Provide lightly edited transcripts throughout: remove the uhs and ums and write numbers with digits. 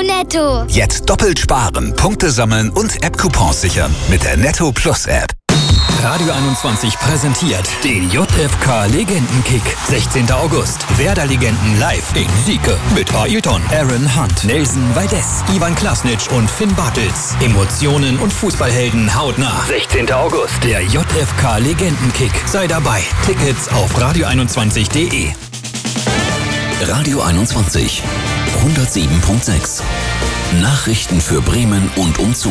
Netto. Jetzt doppelt sparen, Punkte sammeln und App-Coupons sichern mit der Netto Plus App. Radio 21 präsentiert den JFK Legendenkick. 16. August. Werder-Legenden live in Sieke mit Ailton, Aaron Hunt, Nelson Valdez, Ivan Klasnic und Finn Bartels. Emotionen und Fußballhelden hautnah. 16. August. Der JFK Legendenkick. Sei dabei. Tickets auf radio21.de. Radio 21 107.6. Nachrichten für Bremen und umzu.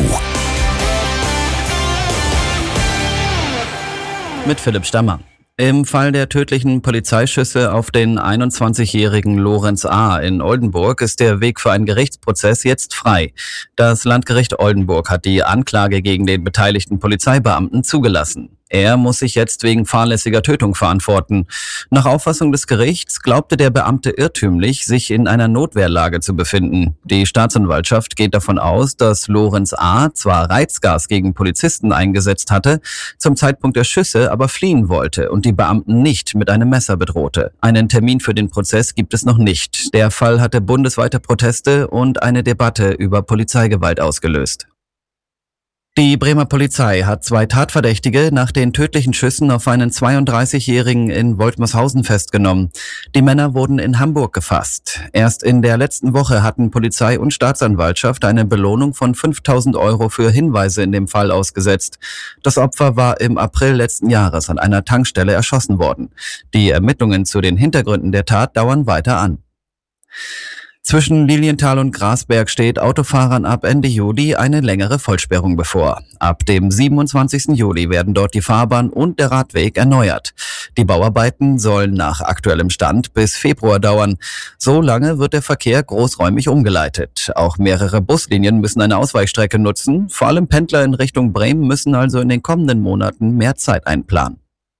Mit Philipp Stammer. Im Fall der tödlichen Polizeischüsse auf den 21-jährigen Lorenz A. in Oldenburg ist der Weg für einen Gerichtsprozess jetzt frei. Das Landgericht Oldenburg hat die Anklage gegen den beteiligten Polizeibeamten zugelassen. Er muss sich jetzt wegen fahrlässiger Tötung verantworten. Nach Auffassung des Gerichts glaubte der Beamte irrtümlich, sich in einer Notwehrlage zu befinden. Die Staatsanwaltschaft geht davon aus, dass Lorenz A. zwar Reizgas gegen Polizisten eingesetzt hatte, zum Zeitpunkt der Schüsse aber fliehen wollte und die Beamten nicht mit einem Messer bedrohte. Einen Termin für den Prozess gibt es noch nicht. Der Fall hatte bundesweite Proteste und eine Debatte über Polizeigewalt ausgelöst. Die Bremer Polizei hat 2 Tatverdächtige nach den tödlichen Schüssen auf einen 32-Jährigen in Woltmershausen festgenommen. Die Männer wurden in Hamburg gefasst. Erst in der letzten Woche hatten Polizei und Staatsanwaltschaft eine Belohnung von 5.000 € für Hinweise in dem Fall ausgesetzt. Das Opfer war im April letzten Jahres an einer Tankstelle erschossen worden. Die Ermittlungen zu den Hintergründen der Tat dauern weiter an. Zwischen Lilienthal und Grasberg steht Autofahrern ab Ende Juli eine längere Vollsperrung bevor. Ab dem 27. Juli werden dort die Fahrbahn und der Radweg erneuert. Die Bauarbeiten sollen nach aktuellem Stand bis Februar dauern. So lange wird der Verkehr großräumig umgeleitet. Auch mehrere Buslinien müssen eine Ausweichstrecke nutzen. Vor allem Pendler in Richtung Bremen müssen also in den kommenden Monaten mehr Zeit einplanen.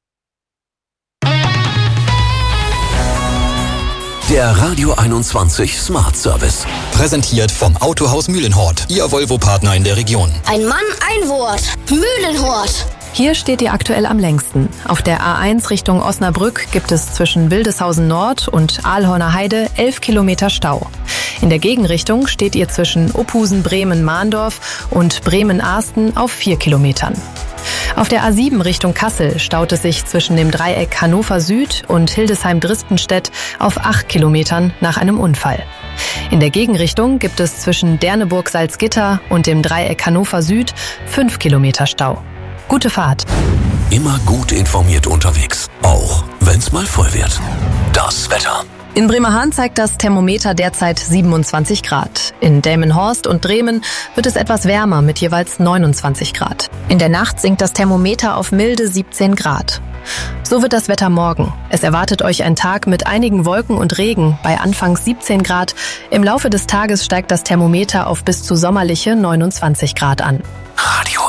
Der Radio 21 Smart Service. Präsentiert vom Autohaus Mühlenhort. Ihr Volvo-Partner in der Region. Ein Mann, ein Wort. Mühlenhort. Hier steht ihr aktuell am längsten. Auf der A1 Richtung Osnabrück gibt es zwischen Wildeshausen Nord und Aalhorner Heide 11 Kilometer Stau. In der Gegenrichtung steht ihr zwischen Opusen-Bremen-Mahndorf und Bremen-Ahsten auf 4 Kilometern. Auf der A7 Richtung Kassel staut es sich zwischen dem Dreieck Hannover Süd und Hildesheim-Dristenstedt auf 8 Kilometern nach einem Unfall. In der Gegenrichtung gibt es zwischen Derneburg-Salzgitter und dem Dreieck Hannover Süd 5 Kilometer Stau. Gute Fahrt. Immer gut informiert unterwegs, auch wenn's mal voll wird. Das Wetter. In Bremerhaven zeigt das Thermometer derzeit 27 Grad. In Delmenhorst und Bremen wird es etwas wärmer mit jeweils 29 Grad. In der Nacht sinkt das Thermometer auf milde 17 Grad. So wird das Wetter morgen. Es erwartet euch ein Tag mit einigen Wolken und Regen bei anfangs 17 Grad. Im Laufe des Tages steigt das Thermometer auf bis zu sommerliche 29 Grad an. Radio